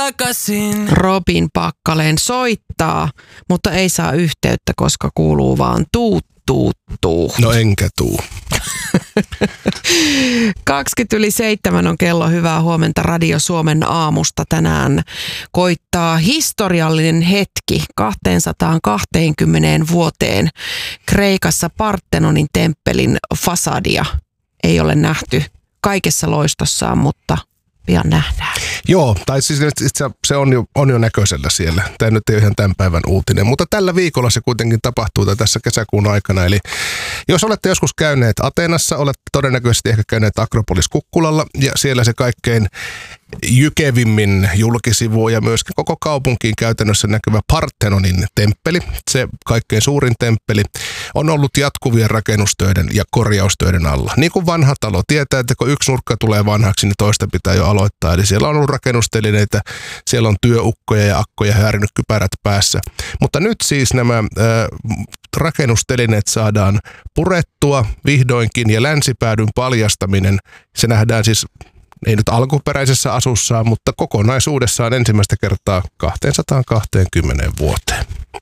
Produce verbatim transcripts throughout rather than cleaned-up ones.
takaisin. Robin Packalén soittaa, mutta ei saa yhteyttä, koska kuuluu vaan tuut, tuut, tuut. No enkä tuu. kaksikymmentä yli seitsemän on kello. Hyvää huomenta Radio Suomen aamusta. Tänään koittaa historiallinen hetki kaksisataakaksikymmentä vuoteen. Kreikassa Partenonin temppelin fasadia ei ole nähty kaikessa loistossaan, mutta pian nähdään. Joo, tai siis se on jo, on jo näköisellä siellä. Tämä nyt ei ole ihan tämän päivän uutinen, mutta tällä viikolla se kuitenkin tapahtuu tässä kesäkuun aikana. Eli jos olette joskus käyneet Ateenassa, olette todennäköisesti ehkä käyneet Akropolis Kukkulalla ja siellä se kaikkein jykevimmin julkisivu ja myöskin koko kaupunkiin käytännössä näkyvä Partenonin temppeli, se kaikkein suurin temppeli, on ollut jatkuvien rakennustöiden ja korjaustöiden alla. Niin kuin vanha talo tietää, että kun yksi nurkka tulee vanhaksi, niin toista pitää jo aloittaa. Eli siellä on ollut rakennustelineitä, siellä on työukkoja ja akkoja häirinyt kypärät päässä. Mutta nyt siis nämä äh, rakennustelineet saadaan purettua vihdoinkin ja länsipäädyn paljastaminen, se nähdään siis ei nyt alkuperäisessä asussaan, mutta kokonaisuudessaan ensimmäistä kertaa kaksisataakaksikymmentä vuoteen.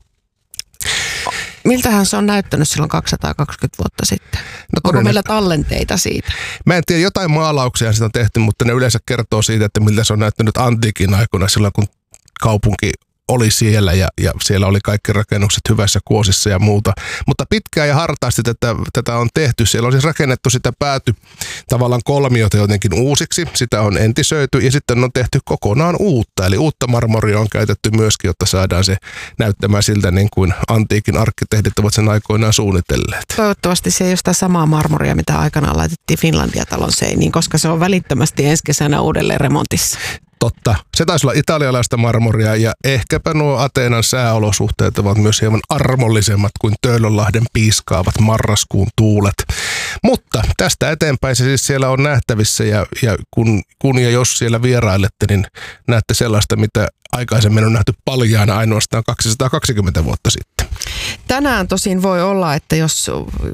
Miltähän se on näyttänyt silloin kaksisataakaksikymmentä vuotta sitten? No, onko meillä tallenteita siitä? Mä en tiedä, jotain maalauksia siitä on tehty, mutta ne yleensä kertoo siitä, että miltä se on näyttänyt antiikin aikoina silloin, kun kaupunki oli siellä ja, ja siellä oli kaikki rakennukset hyvässä kuosissa ja muuta. Mutta pitkään ja hartaasti tätä, tätä on tehty. Siellä on siis rakennettu sitä pääty tavallaan kolmiota jotenkin uusiksi. Sitä on entisöity ja sitten on tehty kokonaan uutta. Eli uutta marmoria on käytetty myöskin, jotta saadaan se näyttämään siltä niin kuin antiikin arkkitehdit ovat sen aikoinaan suunnitelleet. Toivottavasti se ei ole sitä samaa marmoria, mitä aikanaan laitettiin Finlandia-talon seiniin, koska se on välittömästi ensi kesänä uudelleen remontissa. Totta. Se taisi olla italialaista marmoria ja ehkäpä nuo Ateenan sääolosuhteet ovat myös hieman armollisemmat kuin Töölönlahden piiskaavat marraskuun tuulet. Mutta tästä eteenpäin se siis siellä on nähtävissä ja, ja kun, kun ja jos siellä vierailette, niin näette sellaista, mitä aikaisemmin on nähty paljaana ainoastaan kaksisataakaksikymmentä vuotta sitten. Tänään tosin voi olla, että jos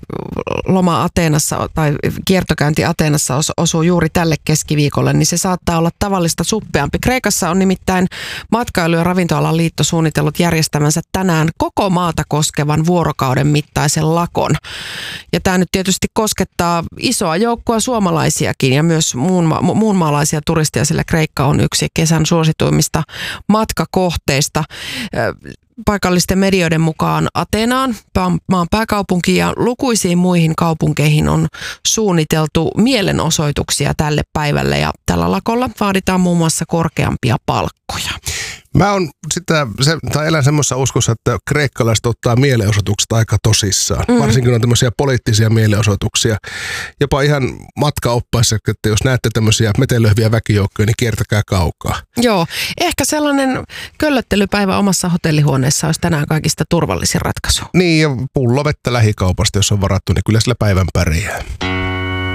loma Ateenassa tai kiertokäynti Ateenassa osuu juuri tälle keskiviikolle, niin se saattaa olla tavallista suppeampi. Kreikassa on nimittäin Matkailu- ja ravintoalan liitto suunnitellut järjestämänsä tänään koko maata koskevan vuorokauden mittaisen lakon. Ja tämä nyt tietysti koskettaa isoa joukkoa suomalaisiakin ja myös muun, muunmaalaisia turisteja, sillä Kreikka on yksi kesän suosituimmista matkakohteista. Paikallisten medioiden mukaan Ateenaan, maan pääkaupunkiin ja lukuisiin muihin kaupunkeihin on suunniteltu mielenosoituksia tälle päivälle ja tällä lakolla vaaditaan muun muassa korkeampia palkkoja. Mä on sitä, se, tai elän semmoisessa uskossa, että kreikkalaiset ottaa mielenosoitukset aika tosissaan. Mm-hmm. Varsinkin on tämmöisiä poliittisia mielenosoituksia. Jopa ihan matkaoppaissa, että jos näette tämmöisiä metelöhviä väkijoukkoja, niin kiertäkää kaukaa. Joo, ehkä sellainen köllöttelypäivä omassa hotellihuoneessa olisi tänään kaikista turvallisin ratkaisu. Niin, ja pullo vettä lähikaupasta, jos on varattu, niin kyllä sillä päivän pärjää.